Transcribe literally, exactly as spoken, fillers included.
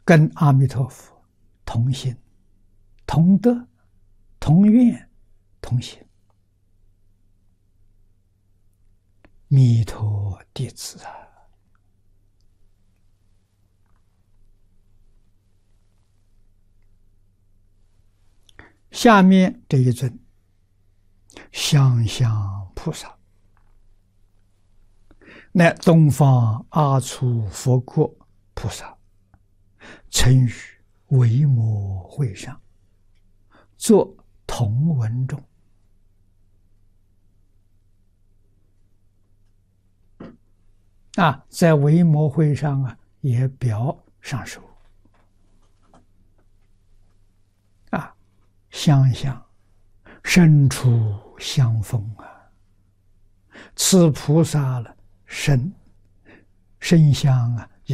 跟阿弥陀佛同心、同德、同愿、同行。弥陀弟子啊！下面这一尊香香菩萨，乃东方阿处佛国菩萨，曾于维摩会上作同文中。啊，在维摩会上啊，也表上首。啊，相像，身处相逢啊！此菩萨了，身身相啊，